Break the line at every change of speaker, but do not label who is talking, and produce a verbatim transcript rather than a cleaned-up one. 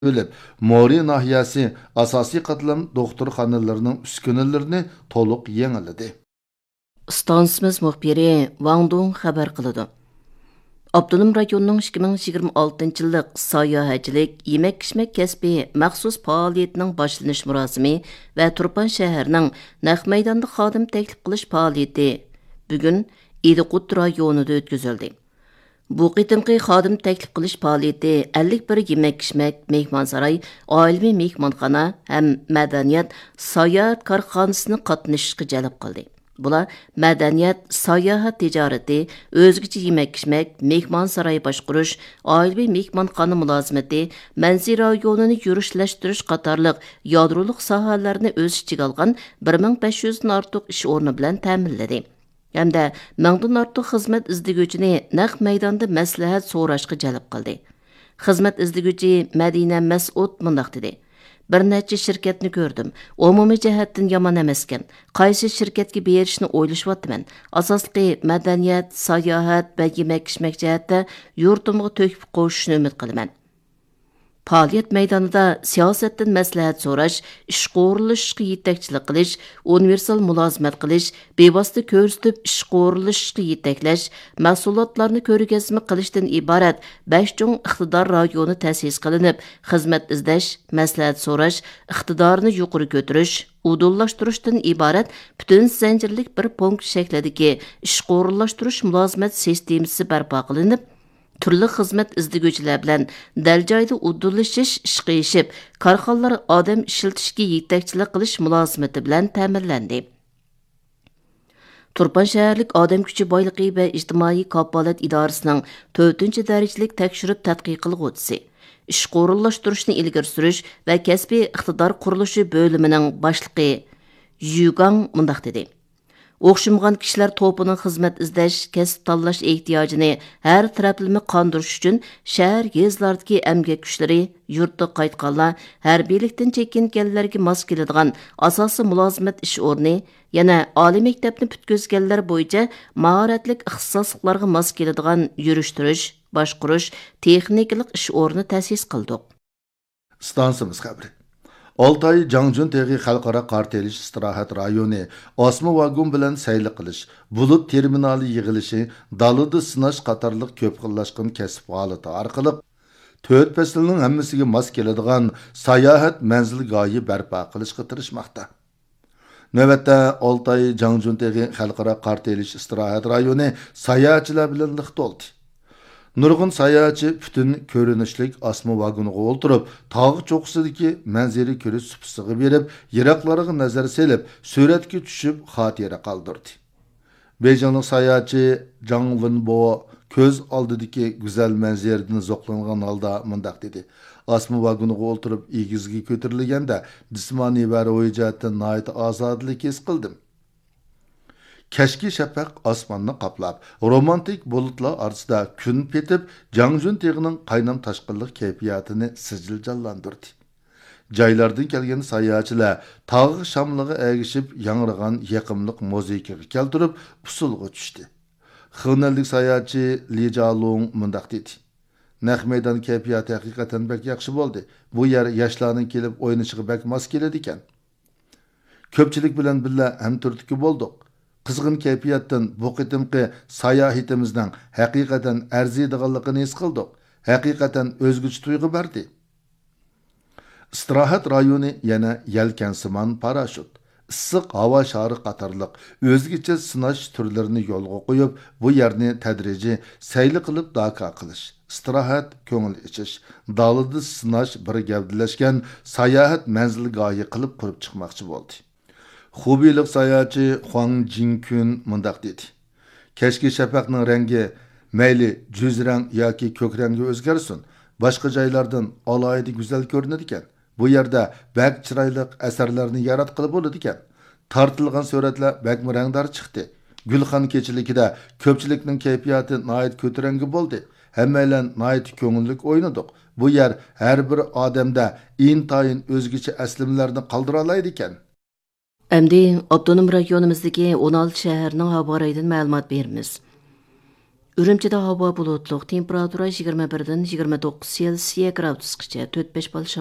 Ölüp, Mori nahiyasi asosiy qatlam doktorxonalarının uskunalarini to'liq yangiladi.
Stansimiz muxbiri Wang Dong xabar qiladi. Abdunum rayonunun ikki ming yigirma oltinchi yillik sayohatchilik, yemek-ichmek kasbi maxsus faoliyatining boshlanish murosimi va Turpan shahrining naq maydonda xodim taklif qilish faoliyati bugun Idiqut rayonida o'tkazildi. Bu qitimqi xodim taklif qilish faoliyati ellik bir yemek-ichmek, mehmonsaroy, oilaviy mehmonxona ham madaniyat sayohat korxonasini qatnashishga jalb qildi. Bular madaniyat, sayohat tijorati, o'zgacha yemek-ichmek, mehmonsaroy boshqurish, oilaviy mehmonxona mulozimati, manzil rayonini yurishlashtirish qatorliq yadroliq sohalarni o'z ichiga olgan bir ming besh yuz dan ortiq ish o'rni bilan ta'minladi. Hamda mingdan ortiq xizmat izdiguvchini naq maydonda maslahat so'rashga jalb qildi. Xizmat izdiguvchi Madina Mas'ud mundaq dedi: Bir necha şirketni ko'rdim. Umumiy jihatdan yomon emaskan. Qaysi shirkatga berishni o'ylashyapman. Asosli madaniyat, sayohat va yemek-ichmek jihatda yurtimga to'kib qo'shishni umid qilaman. Faoliyat maydonida siyosatdan maslahat so'rash, ish qo'rilishga yetakchilik qilish, universal mulozimat qilish, bevosita ko'rsatib ish qo'rilishga yetaklash, mahsulotlarni ko'rgazma qilishdan iborat besh cho'ng iqtidor rayoni ta'sis qilinib, xizmat izlash, maslahat so'rash, iqtidorni yuqori ko'tarish, udullaştırışdan ibaret bütün zanjirlik bir punkt shaklidagi ish qo'rillashtirish mulozimat sistemasi barpo qilinib, turli xizmat izdiguvchilar bilan dal joyda udullashish, ishga yeshib, korxonalar odam ishlatishga yetakchilik qilish mulozimati bilan ta'minlandi. Turpan shaharlik odam kuchi boyligi va ijtimoiy kafolat idorasining to'rtinchi darajalik tekshirib tadqiq qilg'uvchisi, ish qo'rilashtirishni ilgari surish va kasbiy iqtidor qurilishi bo'limining boshlig'i Yugang mundaq dedi: O'xshamagan kishilar to'pining xizmat izlash, kasb tanlash ehtiyojini har taraflama qondirish uchun shahar yezlardagi emgak kuchlari, yurtga qaytganlar, harbiylikdan chekinganlarga mos keladigan asosiy mulozimat ish o'rni, yana oliy maktabni bitkazganlar bo'yicha mahoratlik ixtisosliklarga mos keladigan yurishtirish, boshqurish, texnikalik ish o'rni ta'sis qildik.
Stansimiz xabari. Oltay Jangjun Teg'i xalqaro qartelish istirohat rayoni osma vagon bilan sayli qilish, bulut terminali yig'ilishi, dalida sinash qatorliq ko'p xillashgan kasb holati orqali to'rt faslning hammasiga mos keladigan sayohat manzilgohi barpo qilishga tirishmoqda. Navbatda Oltay Jangjun Teg'i xalqaro qartelish istirohat rayoni sayohatchilar bilan liq to'ldi. Nurg'un sayohatchi bütün ko'rinishlik osma vagoniga o'ltirib, tog' cho'qqisidagi manzara ko'rish supisiga berib, yiroqlariga nazar selib, suratga tushib xotira qoldirdi. Beijinglik sayohatchi Zhang Wenbo ko'z oldidagi go'zal manzaradan zo'qlangan holda mundaq dedi: Osma vagoniga o'ltirib, egizga ko'tarilganda jismoniy va ruhiy jihatdan nihoyat ozodlik his qildim. Keşki şafaq osmonni qoplab, romantik bulutlar orasida kun petib, Jangjun Teg'ining qaynam tashqinlik kayfiyatini sijiljallandirdi. Joylardan kelgan sayohatchilar tog' shamlig'i ergishib, yangragan yoqimli muzikaga keltirib, usulga tushdi. Xonalik sayohatchi Li Jialong mundaq dedi: Naq maydon kayfiyati haqiqatan bek yaxshi bo'ldi. Bu yer yoshlarning kelib o'ynashiga bek mos keladi ekan. Ko'pchilik bilan birga ham turtiki bo'ldik. Qizg'in kayfiyatdan bu qitimqi sayohatimizning haqiqatan arziydiganligini his qildik. Haqiqatan o'zguchi tuyg'u berdi. Istirohat rayoni yana yelkansimon parashut, issiq havo shari qatorliq o'zgacha sinash turlarini yo'lga qo'yib, bu yerni tadrijiy sayli qilib daka qilish, istirohat ko'ngil ichish, dalida sinash bir gavdalashgan sayohat manzilgohi qilib qurib chiqmoqchi bo'ldi. Xubiylik sayohatchi Huang Jinkun mundaq dedi: Kechki shafaqning rangi mayli juz rang yoki ko'k rangga o'zgarsin, boshqa joylardan alohida go'zal ko'rinadi ekan. Bu yerda bak chiroyli asarlarni yaratqili bo'ladi ekan. Tortilgan suratlar bakmi rangdor chiqdi. Gulxon kechiligida ko'pchilikning kayfiyati nihoyat ko'tarangi bo'ldi. Hammalar nihoyat ko'ngillik o'ynadik. Bu yer har bir odamda intayin o'zgacha aslimlarni qoldira oladi ekan.
Әмді Abdunum rayonimizdagi o'n olti shaharning havo rayidan ma'lumot beramiz. Үрімчіде havo bulutluq, temperatura yigirma birdan yigirma to'qqiz Selsiya gradusgacha, to'rt besh bal